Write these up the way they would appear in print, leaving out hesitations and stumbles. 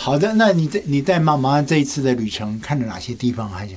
好的，那你带妈妈这一次的旅程看了哪些地方？还是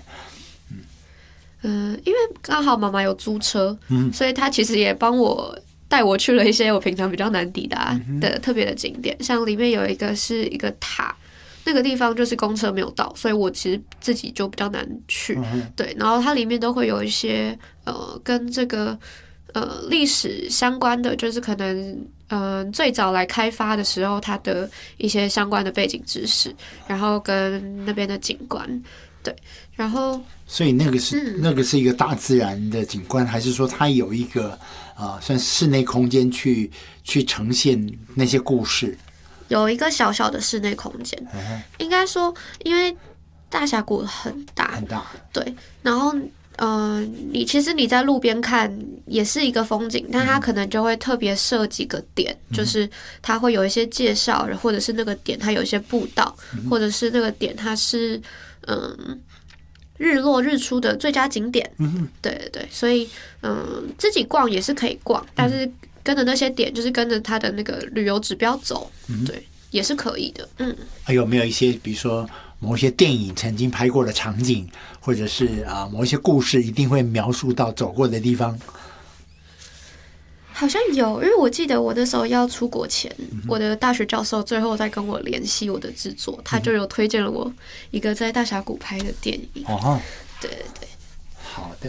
因为刚好妈妈有租车，所以她其实也帮我带我去了一些我平常比较难抵达的特别的景点，像里面有一个是一个塔，那个地方就是公车没有到，所以我其实自己就比较难去。对，然后它里面都会有一些跟这个历史相关的，就是可能最早来开发的时候它的一些相关的背景知识，然后跟那边的景观。对，然后所以那个是一个大自然的景观，还是说它有一个算室内空间去呈现那些故事？ 有一个小小的室内空间，应该说，因为大峡谷很大，对，然后其实你在路边看也是一个风景，但它可能就会特别设几个点，就是它会有一些介绍，或者是那个点它有一些步道，或者是那个点它是日落日出的最佳景点。对对对，所以自己逛也是可以逛，但是跟着那些点，就是跟着它的那个旅游指标走，对，也是可以的。 还有没有一些，比如说某一些电影曾经拍过的场景，或者是某一些故事一定会描述到走过的地方？ 好像有，因为我记得我那时候要出国前，我的大学教授最后在跟我联系我的制作，他就有推荐了我一个在大峡谷拍的电影。对对对， 好的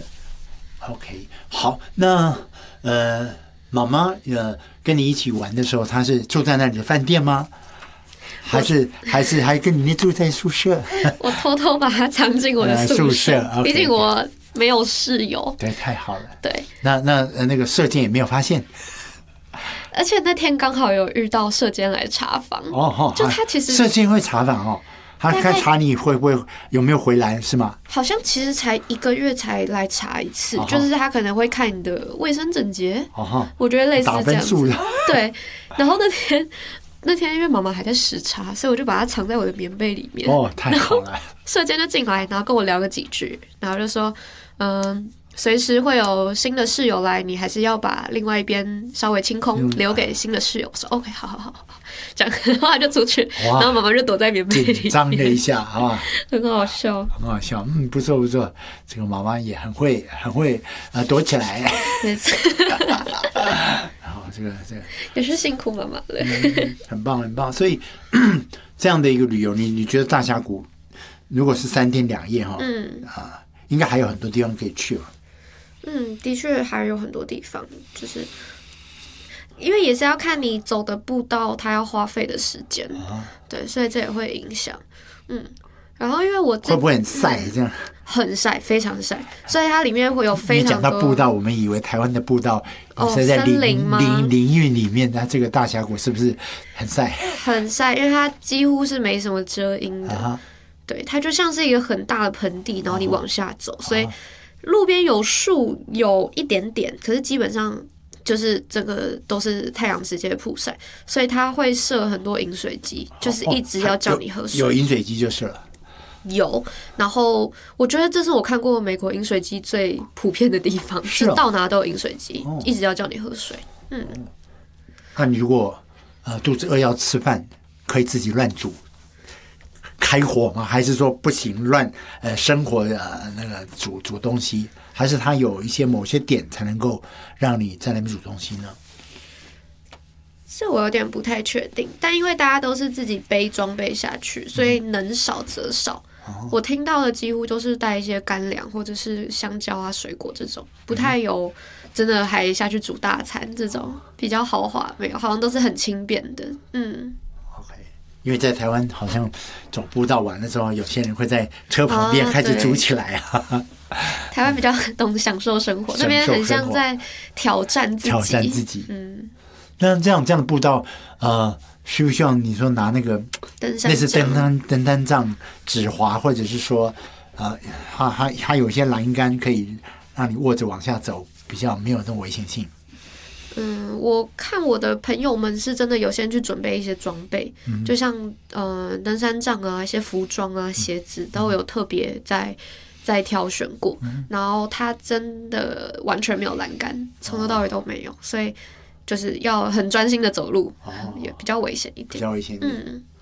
，OK， 好，那妈妈跟你一起玩的时候，她是住在那里的饭店吗？还是跟你住在宿舍？ 我偷偷把它藏进我的宿舍，毕竟我没有室友。 对，太好了。对，那个舍监也没有发现。 而且那天刚好有遇到舍监来查房。就他其实舍监会查房哦。他看查你会不会有没有回来是吗？ 好像其实才1个月才来查一次，就是他可能会看你的卫生整洁。我觉得类似这样子。对，然后那天因为妈妈还在时差，所以我就把它藏在我的棉被里面。 太好了！ 舍监就进来，然后跟我聊了几句，然后就说，随时会有新的室友来，你还是要把另外一边稍微清空，留给新的室友。我说 OK， 好，这样，然后他就出去，然后妈妈就躲在棉被里面， 紧张了一下，好吧， 很好笑， 不错，这个妈妈也很会躲起来， 没错。 然后这个也是辛苦妈妈了， 很棒。所以这样的一个旅游，你觉得大峡谷如果是3天2夜应该还有很多地方可以去吧？ 的确还有很多地方，就是因为也是要看你走的步道，它要花费的时间，对，所以这也会影响。然后因为我会不会很晒？这样很晒，非常晒，所以它里面会有非常多。 你讲到步道，我们以为台湾的步道是在林域里面，那这个大峡谷是不是很晒？很晒，因为它几乎是没什么遮阴的。对，它就像是一个很大的盆地，然后你往下走，所以路边有树有一点点，可是基本上就是整个都是太阳直接曝晒，所以它会设很多饮水机，就是一直要叫你喝水。 有饮水机就是了。 有，然后我觉得这是我看过美国饮水机最普遍的地方，是到哪都有饮水机，一直要叫你喝水。 那你如果肚子饿要吃饭，可以自己乱煮？开火吗？还是说不行乱生火那个煮东西？还是它有一些某些点才能够让你在那边煮东西呢？ 这我有点不太确定，但因为大家都是自己背装备下去，所以能少则少。我听到的几乎都是带一些干粮或者是香蕉啊、水果这种，不太有真的还下去煮大餐这种比较豪华，没有，好像都是很轻便的。 因为在台湾好像走步道玩的时候，有些人会在车旁边开始煮起来台湾比较懂得享受生活，那边很像在挑战自己。 那这样的步道，需不需要你说拿那个类似登山杖指滑，或者是说它有一些栏杆可以让你握着往下走，比较没有那种危险性？ 我看我的朋友们是真的有先去准备一些装备，就像登山杖啊、一些服装啊、鞋子都有特别在挑选过，然后它真的完全没有栏杆，从头到尾都没有，所以就是要很专心的走路，也比较危险一点。 比较危险一点。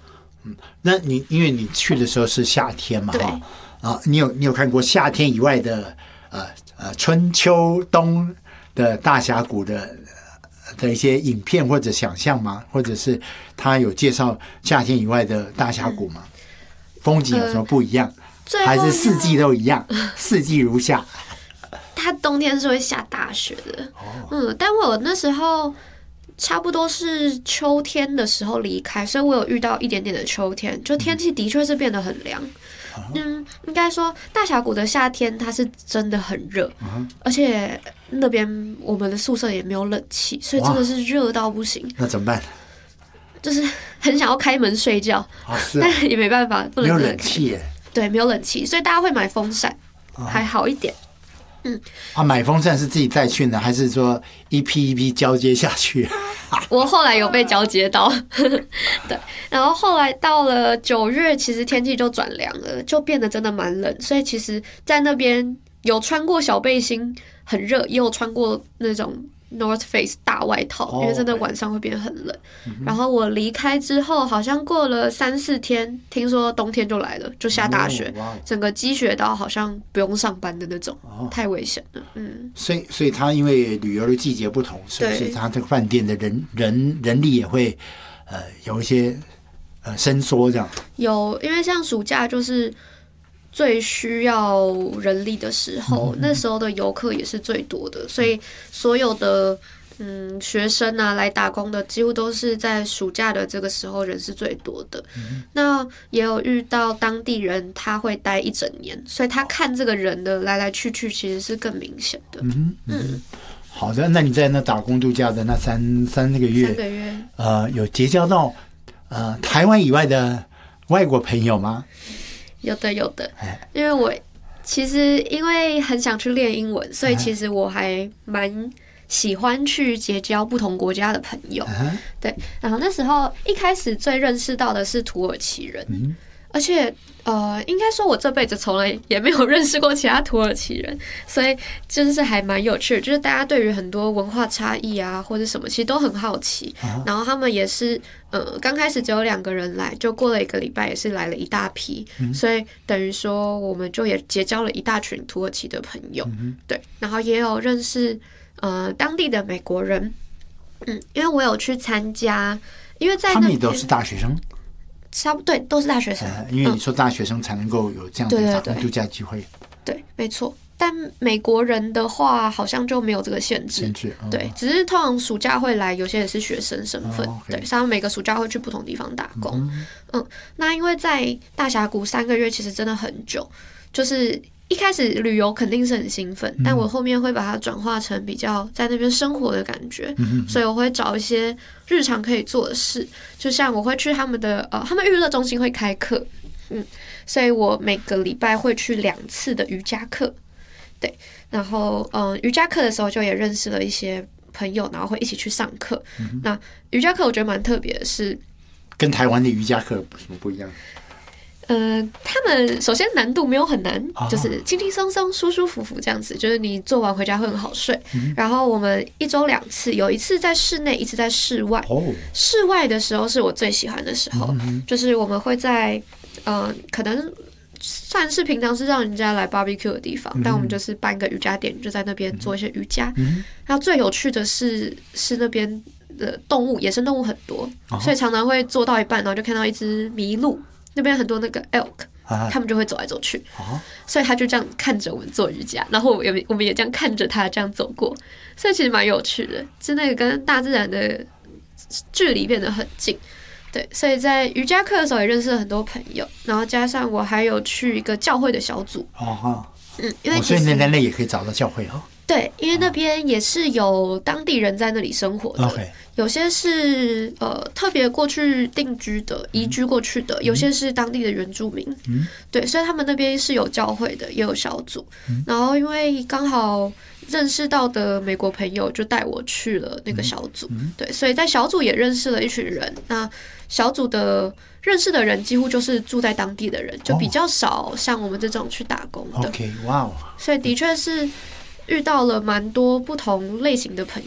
那你因为你去的时候是夏天嘛， 对你有看过夏天以外的春秋冬的大峡谷的一些影片或者想象吗？或者是他有介绍夏天以外的大峡谷吗？风景有什么不一样？还是四季都一样？四季如夏？ 它冬天是会下大雪的，但我那时候差不多是秋天的时候离开，所以我有遇到一点点的秋天，就天气的确是变得很凉。应该说大峡谷的夏天它是真的很热，而且那边我们的宿舍也没有冷气，所以真的是热到不行。 那怎么办？ 就是很想要开门睡觉，但也没办法，不能没有冷气耶。 对，没有冷气，所以大家会买风扇，还好一点。 买风扇是自己带去呢，还是说一批一批交接下去？ 我后来有被交接到，对，然后后来到了9月，其实天气就转凉了，就变得真的蛮冷，所以其实在那边有穿过小背心，很热，也有穿过那种North Face 大外套，因为真的晚上会变得很冷。然后我离开之后，好像过了3-4天，听说冬天就来了，就下大雪，整个积雪到好像不用上班的那种，太危险了。 所以他因为旅游的季节不同，所以他这个饭店的人力也会有一些伸缩这样。 有，因为像暑假就是最需要人力的时候，那时候的游客也是最多的，所以所有的学生啊来打工的，几乎都是在暑假的这个时候人是最多的。那也有遇到当地人，他会待1整年，所以他看这个人的来来去去其实是更明显的。 好的，那你在那打工度假的那三个月，有结交到台湾以外的外国朋友吗？有的，因为我其实因为很想去练英文，所以其实我还蛮喜欢去结交不同国家的朋友。对，然后那时候一开始最认识到的是土耳其人，而且应该说我这辈子从来也没有认识过其他土耳其人，所以真是还蛮有趣的，就是大家对于很多文化差异啊或者什么其实都很好奇，然后他们也是刚开始只有2个人来，就过了1个礼拜也是来了一大批，所以等于说我们就也结交了一大群土耳其的朋友。对，然后也有认识当地的美国人，因为我有去参加，因为在那边他们也都是大学生，差不多对，都是大学生。因为你说大学生才能够有这样的打工度假机会。对，没错。但美国人的话，好像就没有这个限制。对，只是通常暑假会来，有些也是学生身份。对，所以他们每个暑假会去不同地方打工。那因为在大峡谷3个月，其实真的很久，就是一开始旅游肯定是很兴奋，但我后面会把它转化成比较在那边生活的感觉，所以我会找一些日常可以做的事，就像我会去他们的他们娱乐中心会开课，所以我每个礼拜会去2次的瑜伽课，对，然后瑜伽课的时候就也认识了一些朋友，然后会一起去上课。那瑜伽课我觉得蛮特别的是，跟台湾的瑜伽课有什么不一样？他们首先难度没有很难，就是轻轻松松、舒舒服服这样子，就是你做完回家会很好睡。然后我们1周2次，有一次在室内，一次在室外。室外的时候是我最喜欢的时候，就是我们会在可能算是平常是让人家来 barbecue 的地方，但我们就是办个瑜伽垫，就在那边做一些瑜伽。然后最有趣的是那边的动物，野生动物很多，所以常常会做到一半，然后就看到一只麋鹿。那边很多那个 elk， 他们就会走来走去，所以他就这样看着我们做瑜伽，然后我们也这样看着他这样走过，所以其实蛮有趣的，就那个跟大自然的距离变得很近。对，所以在瑜伽课的时候也认识了很多朋友，然后加上我还有去一个教会的小组。因为所以那也可以找到教会对，因为那边也是有当地人在那里生活的，有些是特别过去定居的、移居过去的，有些是当地的原住民。对，所以他们那边是有教会的，也有小组。然后因为刚好认识到的美国朋友就带我去了那个小组，对，所以在小组也认识了一群人。那小组的认识的人几乎就是住在当地的人，就比较少像我们这种去打工的。所以的确是遇到了蛮多不同类型的朋友，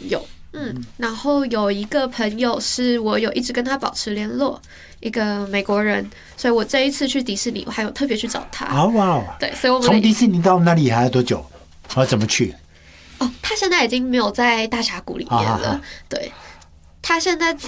然后有一个朋友是我有一直跟他保持联络，一个美国人，所以我这一次去迪士尼，我还有特别去找他。 哇！ 对，所以我们从迪士尼到那里还要多久？我怎么去？ 他现在已经没有在大峡谷里面了。对，他现在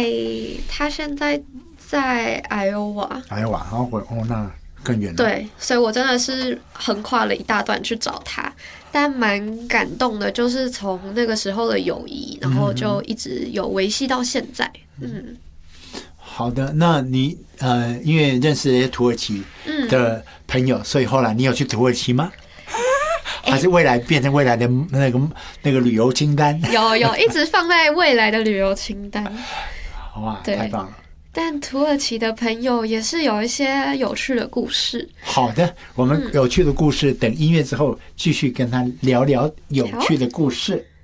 在艾欧瓦。 然后那更远了。 对，所以我真的是横跨了一大段去找他，但蛮感动的，就是从那个时候的友谊，然后就一直有维系到现在。 好的，那你因为认识土耳其的朋友，所以后来你有去土耳其吗？还是未来变成未来的那个旅游清单？ 有一直放在未来的旅游清单。 哇，太棒了！ 但土耳其的朋友也是有一些有趣的故事。 好的，我们有趣的故事等音乐之后继续跟他聊聊有趣的故事。